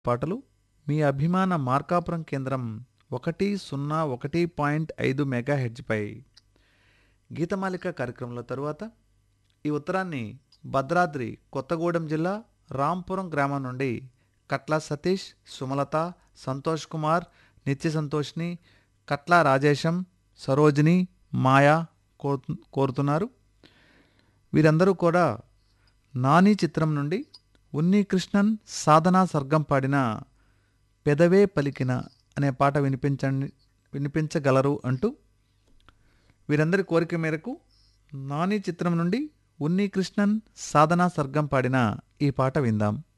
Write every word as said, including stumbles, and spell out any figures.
పాటలు మీ అభిమాన మార్కాపురం కేంద్రం ఒకటి సున్నా ఒకటి పాయింట్ ఐదు మెగా హెడ్జ్పై గీతమాలిక కార్యక్రమంలో తరువాత ఈ ఉత్తరాన్ని భద్రాద్రి కొత్తగూడెం జిల్లా రాంపురం గ్రామం నుండి కట్ల సతీష్, సుమలత, సంతోష్ కుమార్, నిత్య సంతోష్ని, కట్ల రాజేశం, సరోజిని, మాయా కో- కోరుతున్నారు. వీరందరూ కూడా నాని చిత్రం నుండి ఉన్ని కృష్ణన్, సాధనా సర్గం పాడిన పెదవే పలికిన అనే పాట వినిపించండి వినిపించగలరు అంటూ వీరందరి కోరిక మేరకు నాని చిత్రం నుండి ఉన్ని కృష్ణన్, సాధనా సర్గం పాడిన ఈ పాట విందాం.